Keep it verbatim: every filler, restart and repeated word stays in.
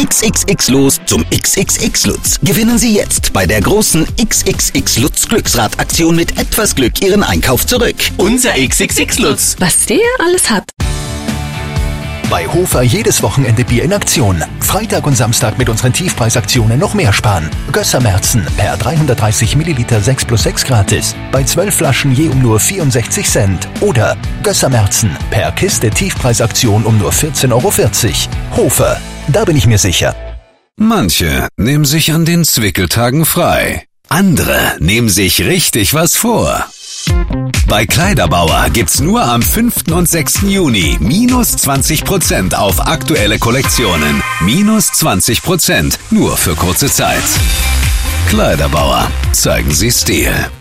X X X los zum X X X Lutz. Gewinnen Sie jetzt bei der großen X X X Lutz Glücksrad-Aktion mit etwas Glück Ihren Einkauf zurück. Unser X X X Lutz. Was der alles hat. Bei Hofer jedes Wochenende Bier in Aktion. Freitag und Samstag mit unseren Tiefpreisaktionen noch mehr sparen. Gösser-Märzen per dreihundertdreißig Milliliter sechs plus sechs gratis. Bei zwölf Flaschen je um nur vierundsechzig Cent. Oder Gösser-Märzen per Kiste Tiefpreisaktion um nur vierzehn Euro vierzig. Hofer, da bin ich mir sicher. Manche nehmen sich an den Zwickeltagen frei. Andere nehmen sich richtig was vor. Bei Kleiderbauer gibt's nur am fünften und sechsten Juni minus zwanzig Prozent auf aktuelle Kollektionen. Minus zwanzig Prozent, nur für kurze Zeit. Kleiderbauer, zeigen Sie Stil.